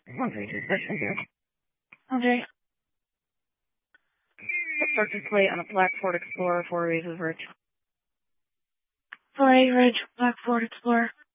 Okay. License plate on a black Ford Explorer, 4 Races Ridge. 4A Ridge, black Ford Explorer.